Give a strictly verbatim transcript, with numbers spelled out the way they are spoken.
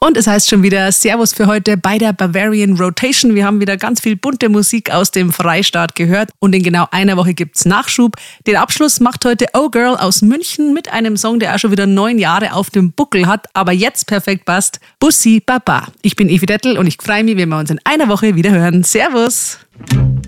Und es heißt schon wieder Servus für heute bei der Bavarian Rotation. Wir haben wieder ganz viel bunte Musik aus dem Freistaat gehört und in genau einer Woche gibt's Nachschub. Den Abschluss macht heute Oh Girl aus München mit einem Song, der auch schon wieder neun Jahre auf dem Buckel hat, aber jetzt perfekt passt. Bussi Baba. Ich bin Evi Dettel und ich freue mich, wenn wir uns in einer Woche wieder hören. Servus!